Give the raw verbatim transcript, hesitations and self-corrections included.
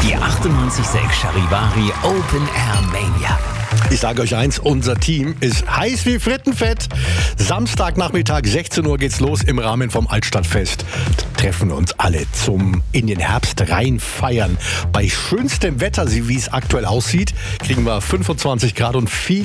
Die achtundneunzig Komma sechs Charivari Open Air Mania. Ich sage euch eins, unser Team ist heiß wie Frittenfett. Samstagnachmittag, sechzehn Uhr geht's los im Rahmen vom Altstadtfest. Treffen wir uns alle zum in den Herbst reinfeiern. Bei schönstem Wetter, wie es aktuell aussieht, kriegen wir fünfundzwanzig Grad und viel